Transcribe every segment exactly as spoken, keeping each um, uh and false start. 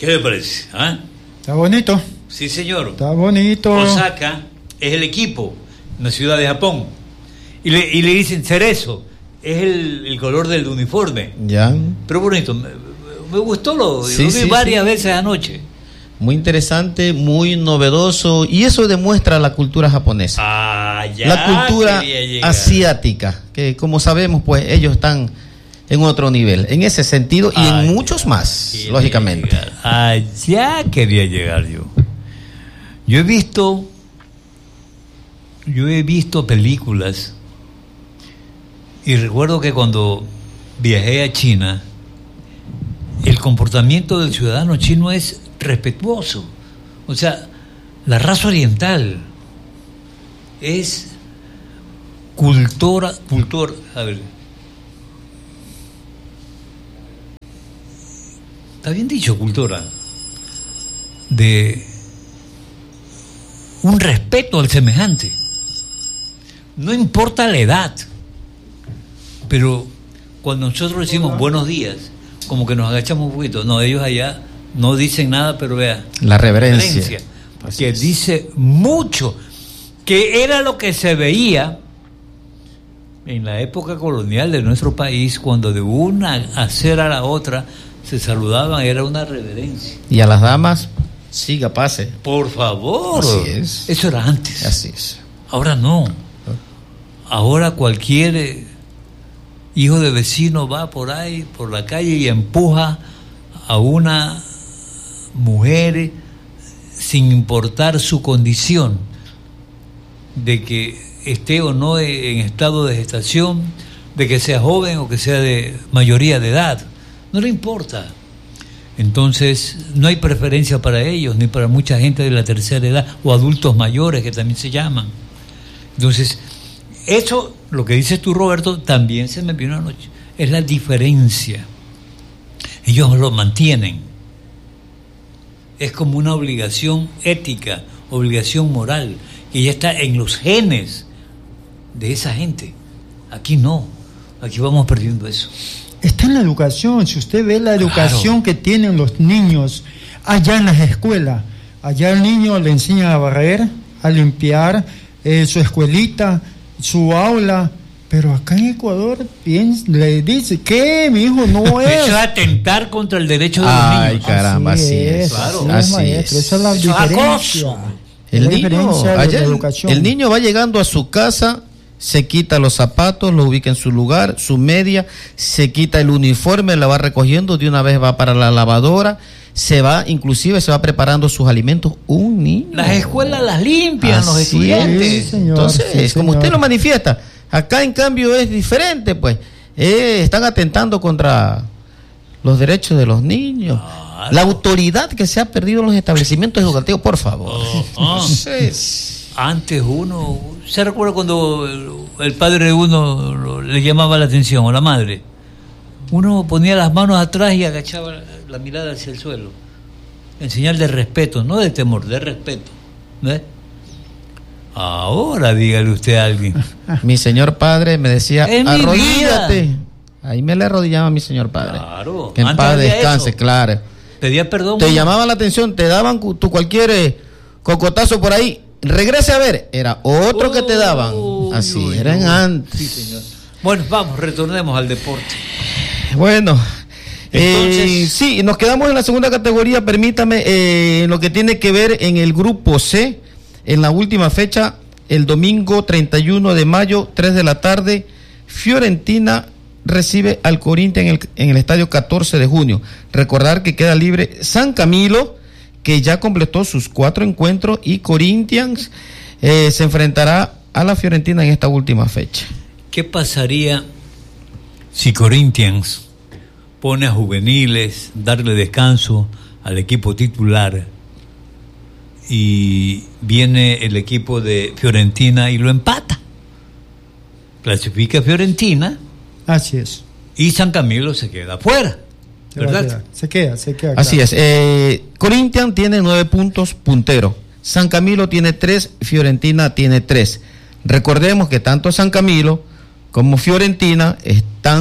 ¿Qué le parece? ¿Ah? Está bonito. Sí, señor. Está bonito. Osaka es el equipo, una ciudad de Japón. Y le, y le dicen Cerezo, es el, el color del uniforme. Ya. Pero bonito, me, me gustó, lo, Sí, lo vi sí, varias sí. veces anoche. Muy interesante, muy novedoso, y eso demuestra la cultura japonesa. Ah, ya La cultura quería llegar. asiática, que como sabemos, pues ellos están en otro nivel, en ese sentido y Ah, en muchos ya más, quería lógicamente. llegar. Allá quería llegar yo. Yo he visto, yo he visto películas y recuerdo que cuando viajé a China, el comportamiento del ciudadano chino es respetuoso. O sea, la raza oriental es cultura, cultura, a ver, está bien dicho, cultura, de un respeto al semejante. No importa la edad, pero cuando nosotros decimos buenos días, como que nos agachamos un poquito. No, ellos allá no dicen nada, pero vea, La reverencia. que dice mucho, que era lo que se veía en la época colonial de nuestro país, cuando de una acera a la otra se saludaban, era una reverencia. Y a las damas, siga, pase. Por favor. Así es. Eso era antes. Así es. Ahora no. Ahora cualquier eh, hijo de vecino va por ahí, por la calle, y empuja a una mujer eh, sin importar su condición, de que esté o no en estado de gestación, de que sea joven o que sea de mayoría de edad. No le importa. Entonces, no hay preferencia para ellos, ni para mucha gente de la tercera edad, o adultos mayores, que también se llaman. Entonces, eso, lo que dices tú, Roberto, también se me vino anoche. Es la diferencia. Ellos lo mantienen. Es como una obligación ética, obligación moral, que ya está en los genes de esa gente. Aquí no. Aquí vamos perdiendo eso. Está en la educación. Si usted ve la educación Claro. que tienen los niños allá en las escuelas, allá al niño le enseñan a barrer, a limpiar eh, su escuelita, su aula, pero acá en Ecuador bien, le dice que mi hijo no es. Eso es atentar contra el derecho de Ay, los niños. caramba, así es. Claro. así Así maestro, es. esa es la Eso es diferencia. acoso. El la niño, diferencia de allá la el- educación. el niño va llegando a su casa, se quita los zapatos, lo ubica en su lugar, su media, se quita el uniforme, la va recogiendo, de una vez va para la lavadora, se va, inclusive se va preparando sus alimentos, un niño. Las escuelas las limpian los Así estudiantes. es. Sí, señor, Entonces, sí, como señor. usted lo manifiesta, acá en cambio es diferente, pues. Eh, están atentando contra los derechos de los niños. Claro. La autoridad que se ha perdido en los establecimientos educativos, por favor. Oh, oh. Entonces, Antes uno, ¿se recuerda cuando el, el padre de uno lo- le llamaba la atención, o la madre? Uno ponía las manos atrás y agachaba la, la mirada hacia el suelo, en señal de respeto, no de temor, de respeto. ¿Ves? Ahora dígale usted a alguien. mi señor padre me decía, En mi arrodíllate. vida. Ahí me le arrodillaba mi señor padre. Claro. Que en Antes paz había descanse, eso. claro. Pedía perdón. Te uno. llamaban la atención, te daban cu- tu cualquier eh, cocotazo por ahí. Regrese a ver, era otro que te daban. Uy, Así uy, eran uy. antes. Sí, señor. Bueno, vamos, retornemos al deporte. Bueno, Entonces- eh, sí, nos quedamos en la segunda categoría, permítame, eh, en lo que tiene que ver en el grupo C, en la última fecha, el domingo treinta y uno de mayo, tres de la tarde, Fiorentina recibe al Corinthians en el, en el estadio catorce de junio. Recordar que queda libre San Camilo, que ya completó sus cuatro encuentros, y Corinthians eh, se enfrentará a la Fiorentina en esta última fecha. ¿Qué pasaría si Corinthians pone a juveniles, darle descanso al equipo titular, y viene el equipo de Fiorentina y lo empata? Clasifica Fiorentina Así es. y San Camilo se queda afuera, Se va a ¿verdad? quedar. Se queda, se queda. Así claro. es. Eh, Corinthians tiene nueve puntos, puntero. San Camilo tiene tres, Fiorentina tiene tres. Recordemos que tanto San Camilo como Fiorentina están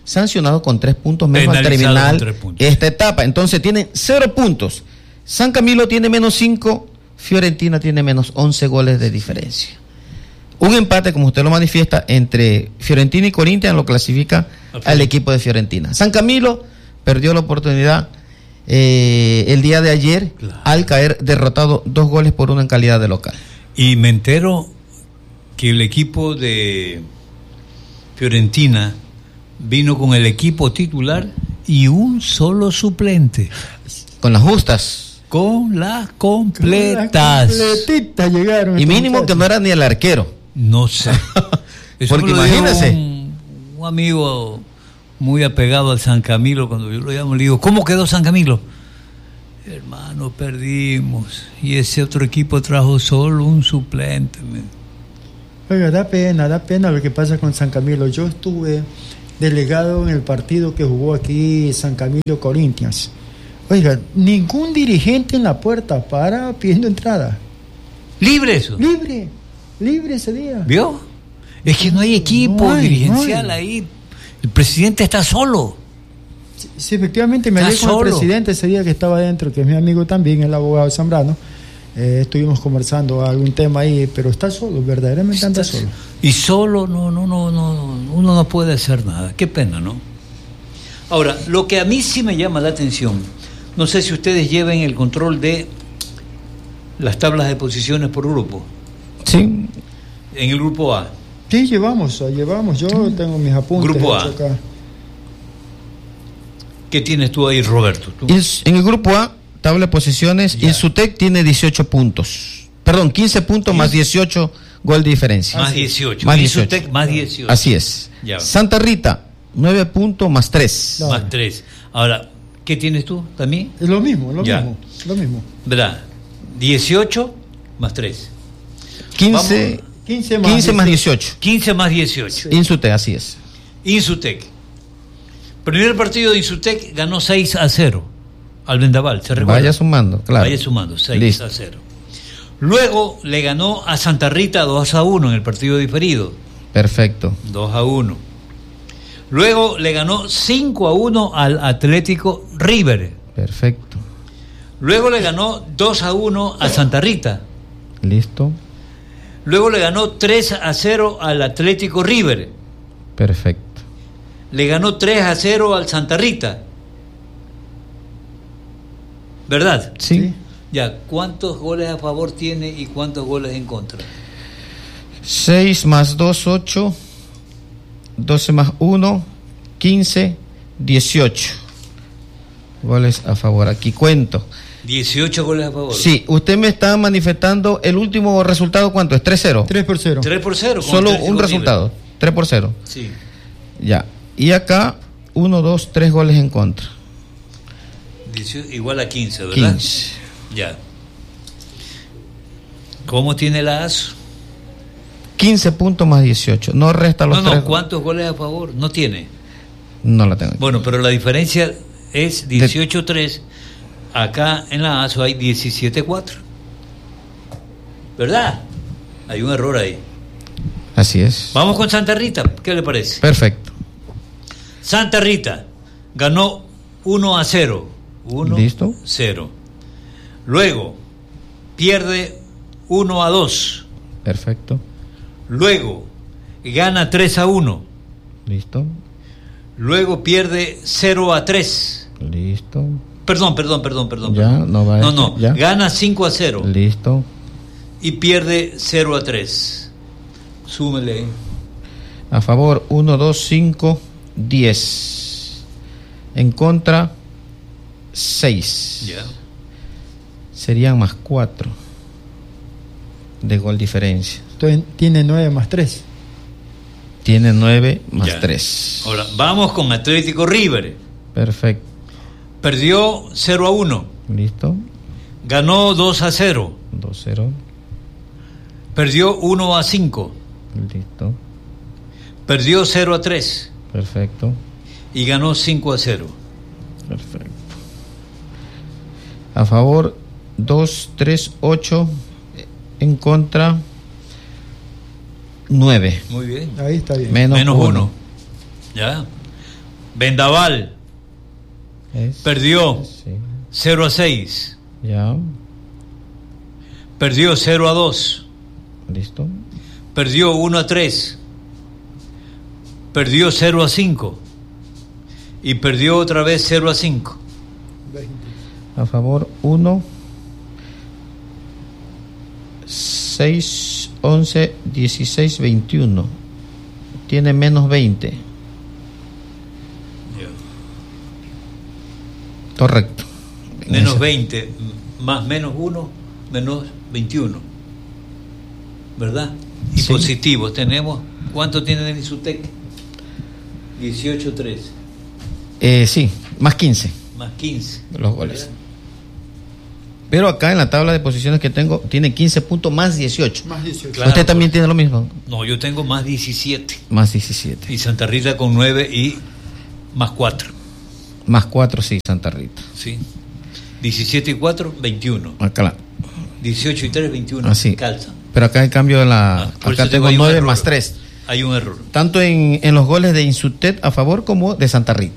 sancionado con tres puntos menos al Penalizado terminar con tres puntos. esta etapa. Entonces tienen cero puntos. San Camilo tiene menos cinco, Fiorentina tiene menos once goles de diferencia. Un empate, como usted lo manifiesta, entre Fiorentina y Corinthians lo clasifica okay. al equipo de Fiorentina. San Camilo perdió la oportunidad eh, el día de ayer claro. al caer derrotado dos goles por uno en calidad de local. Y me entero que el equipo de Fiorentina vino con el equipo titular y un solo suplente. Con las justas. Con las completas. Con las completitas llegaron. Y mínimo que no era ni el arquero. No sé. Eso porque imagínese. Un, un amigo muy apegado al San Camilo, cuando yo lo llamo, le digo, ¿cómo quedó San Camilo? Hermano, perdimos. Y ese otro equipo trajo solo un suplente. Oiga, da pena, da pena lo que pasa con San Camilo. Yo estuve delegado en el partido que jugó aquí San Camilo Corinthians. Oiga, ningún dirigente en la puerta para pidiendo entrada. ¿Libre eso? Libre. Libre ese día. ¿Vio? Es que no hay equipo no hay, dirigencial no hay. ahí. El presidente está solo. Sí, sí efectivamente me hablé con el presidente ese día que estaba adentro, que es mi amigo también, el abogado Zambrano. Eh, estuvimos conversando algún tema ahí, pero está solo, verdaderamente anda solo. Y solo no, no, no, no, uno no puede hacer nada. Qué pena, ¿no? Ahora, lo que a mí sí me llama la atención, no sé si ustedes lleven el control de las tablas de posiciones por grupo. Sí. En el grupo A. Sí, llevamos, llevamos. Yo sí. tengo mis apuntes. Grupo A. Acá. ¿Qué tienes tú ahí, Roberto? ¿Tú? En el grupo A, tabla de posiciones, Insutec tiene dieciocho puntos. Perdón, quince puntos más dieciocho gol de diferencia. Más dieciocho. Más dieciocho. Insutec más dieciocho. Así es. Ya. Santa Rita, nueve puntos más tres. No. Más tres. Ahora, ¿qué tienes tú también? Es lo mismo, lo ya. mismo. Lo mismo. ¿Verdad? dieciocho más tres. quince, quince, más, quince más dieciocho. quince más dieciocho. Sí. Insutec, así es. Insutec. Primer partido de Insutec ganó seis a cero al Vendaval, ¿se recuerda? Vaya sumando, claro. Vaya sumando, seis a cero. Luego le ganó a Santa Rita dos a uno en el partido diferido. Perfecto. dos a uno. Luego le ganó cinco a uno al Atlético River. Perfecto. Luego le ganó dos a uno a Santa Rita. Listo. Luego le ganó tres a cero al Atlético River. Perfecto. Le ganó tres a cero al Santa Rita. ¿Verdad? Sí. Ya, ¿cuántos goles a favor tiene y cuántos goles en contra? seis más dos, ocho. doce más uno, quince, dieciocho. Goles a favor. Aquí cuento. dieciocho goles a favor. Sí, usted me está manifestando el último resultado, ¿cuánto es? tres cero. tres por cero. tres por cero. Solo un resultado. tres por cero. Sí. Ya. Y acá, uno, dos, tres goles en contra. dieciocho, igual a quince, ¿verdad? quince. Ya. ¿Cómo tiene la A S O? quince puntos más dieciocho. No resta los no, no, tres. ¿cuántos goles a favor? No tiene. No la tengo. Bueno, pero la diferencia es dieciocho tres. Acá en la A S O hay diecisiete cuatro. ¿Verdad? Hay un error ahí. Así es. Vamos con Santa Rita. ¿Qué le parece? Perfecto. Santa Rita ganó uno a cero. uno Listo. cero. Luego pierde uno a dos. Perfecto. Luego gana tres a uno. Listo. Luego pierde cero a tres. Listo. Perdón, perdón, perdón, perdón. Ya, perdón. no va. No, esto. no. ¿Ya? Gana cinco a cero. Listo. Y pierde cero a tres. Súmele. A favor, uno, dos, cinco, diez. En contra, seis. Ya. Serían más cuatro de gol diferencia. Entonces tiene nueve más tres. Tiene nueve más Ya. tres. Ahora, vamos con Atlético River. Perfecto. Perdió cero a uno. Listo. Ganó dos a cero. dos cero. Perdió uno a cinco. Listo. Perdió cero a tres. Perfecto. Y ganó cinco a cero. Perfecto. A favor, dos, tres, ocho. En contra, nueve. Muy bien. Ahí está bien. Menos, Menos uno. uno. Ya. Vendaval Es- perdió sí. cero a seis. Ya, Perdió cero a dos. listo. Perdió uno a tres. Perdió cero a cinco. Y perdió otra vez cero a cinco. A favor, uno. seis, once, dieciséis, veintiuno. Tiene menos veinte. Correcto. Menos Eso. veinte, más menos uno, menos veintiuno. ¿Verdad? Y Sí. positivos tenemos. ¿Cuánto tienen en Isutec? dieciocho a tres. Eh, sí, más quince Más quince. los goles. Pero acá en la tabla de posiciones que tengo, tiene quince puntos más dieciocho. Más dieciocho. Claro, ¿Usted también pues. tiene lo mismo? No, yo tengo más diecisiete. Más diecisiete. Y Santa Rita con nueve y más cuatro. Más cuatro, sí, Santa Rita. ¿Sí? diecisiete y cuatro, veintiuno. Acá la- dieciocho y tres, veintiuno. Así. Calzan. Pero acá en cambio la, Ah, por acá eso tengo hay un nueve error. más tres. Hay un error. Tanto en, en los goles de Insutet a favor como de Santa Rita.